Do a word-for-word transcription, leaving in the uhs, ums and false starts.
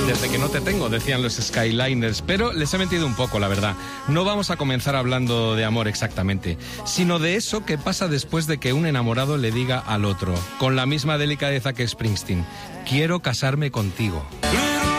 Desde que no te tengo, decían los Skyliners, pero les he mentido un poco, la verdad. No vamos a comenzar hablando de amor exactamente, sino de eso que pasa después de que un enamorado le diga al otro, con la misma delicadeza que Springsteen, quiero casarme contigo.